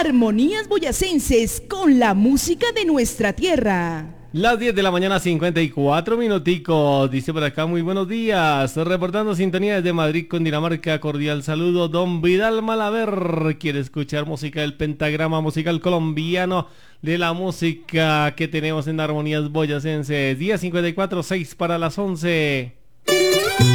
Armonías boyacenses con la música de nuestra tierra. Las 10 de la mañana, 54 minuticos. Dice por acá, muy buenos días. Reportando sintonía desde Madrid, Cundinamarca. Cordial saludo, don Vidal Malaver. Quiere escuchar música del pentagrama musical colombiano, de la música que tenemos en Armonías Boyacenses. Día 54, 6 para las 11.